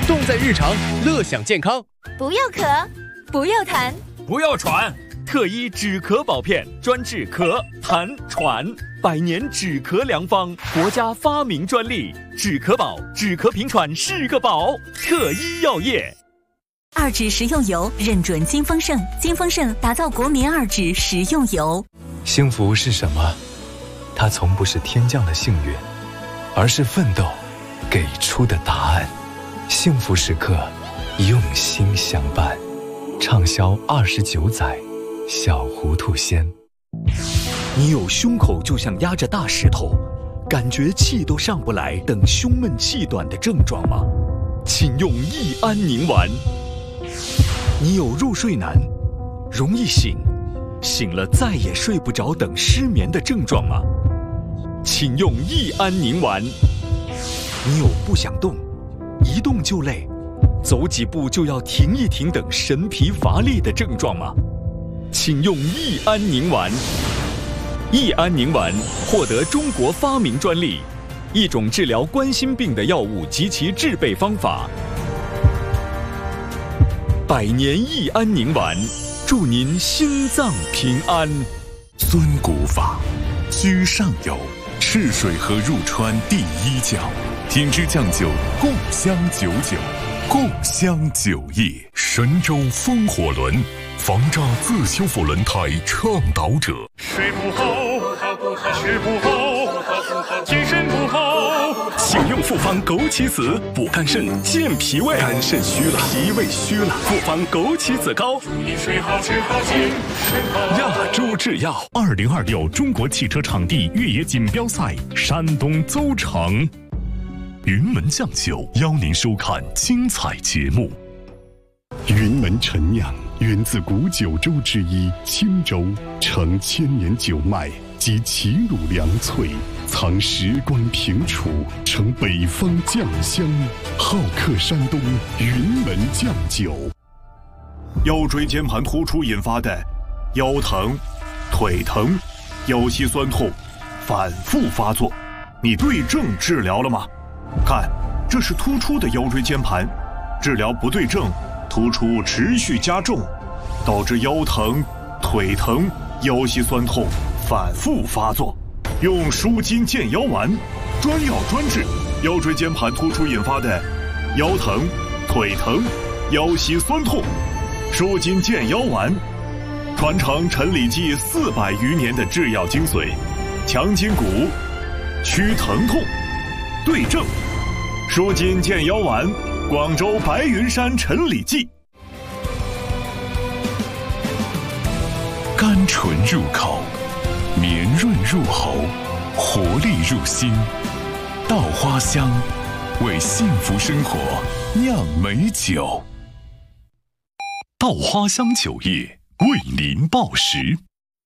动在日常，乐享健康。 不要咳，不要痰， 不要喘。特一止咳宝片，专治咳、痰、喘，100年止咳良方，国家发明专利。止咳宝，止咳平喘是个宝。特一药业。 2指食用油认准金丰盛，金丰盛打造国民2指食用油。 幸福是什么？它从不是天降的幸运，而是奋斗给出的答案。幸福时刻，用心相伴，畅销29载。小糊涂仙。 你有胸口就像压着大石头，感觉气都上不来等胸闷气短的症状吗？请用益安宁丸。你有入睡难，容易醒，醒了再也睡不着等失眠的症状吗？请用益安宁丸。你有不想动，一动就累，走几步就要停一停等神疲乏力的症状吗？请用益安宁丸。益安宁丸获得中国发明专利，一种治疗冠心病的药物及其制备方法。100年益安宁丸，祝您心脏平安。 尊古法，居上游，赤水河入川第1角，品质酱酒，共襄99，共襄9业。神州风火轮，防诈自修复轮胎倡导者。 睡不好，吃不好，精神不好， 请用复方枸杞子补肝肾、健脾胃。肝肾虚了，脾胃虚了，复方枸杞子膏。 祝你睡好吃好精神好。 亚洲制药。2026中国汽车场地越野锦标赛山东邹城，云门酱酒邀您收看精彩节目。 云门陈酿源自古九州之一青州，承千年酒脉及齐鲁良萃，藏时光平楚，承北方酱香，好客山东云门酱酒。 腰椎间盘突出引发的腰疼、腿疼、腰膝酸痛反复发作，你对症治疗了吗？看，这是突出的腰椎间盘，治疗不对症，突出持续加重，导致腰疼、腿疼、腰膝酸痛反复发作。用舒筋健腰丸，专药专治腰椎间盘突出引发的腰疼、腿疼、腰膝酸痛。舒筋健腰丸，传承陈李济400余年的制药精髓，强筋骨，祛疼痛，对症。舒筋健腰丸，广州白云山陈李济。 甘醇入口，绵润入喉，活力入心。稻花香，为幸福生活酿美酒。稻花香酒业为您报时。